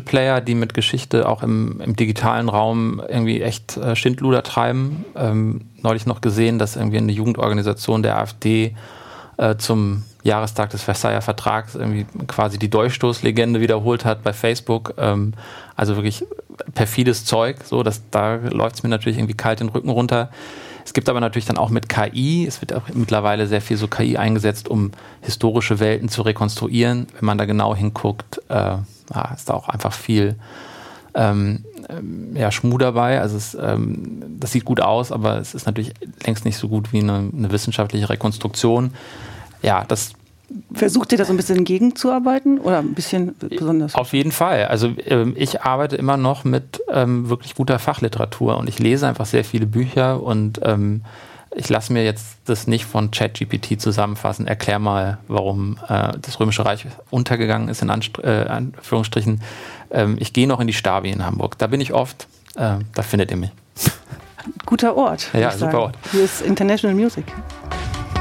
Player, die mit Geschichte auch im digitalen Raum irgendwie echt Schindluder treiben. Neulich noch gesehen, dass irgendwie eine Jugendorganisation der AfD zum Jahrestag des Versailler Vertrags irgendwie quasi die Dolchstoßlegende wiederholt hat bei Facebook. Also wirklich perfides Zeug. So, da läuft es mir natürlich irgendwie kalt den Rücken runter. Es gibt aber natürlich dann auch mit KI, es wird auch mittlerweile sehr viel so KI eingesetzt, um historische Welten zu rekonstruieren. Wenn man da genau hinguckt, ist da auch einfach viel Schmuh dabei. Also das sieht gut aus, aber es ist natürlich längst nicht so gut wie eine wissenschaftliche Rekonstruktion. Ja, das versucht ihr da so ein bisschen gegenzuarbeiten oder ein bisschen besonders? Auf jeden Fall. Also ich arbeite immer noch mit wirklich guter Fachliteratur und ich lese einfach sehr viele Bücher und ich lasse mir jetzt das nicht von ChatGPT zusammenfassen. Erklär mal, warum das Römische Reich untergegangen ist, in Anführungsstrichen. Ich gehe noch in die Stabi in Hamburg. Da bin ich oft. Da findet ihr mich. Guter Ort. Ja, super Ort. Hier ist International Music.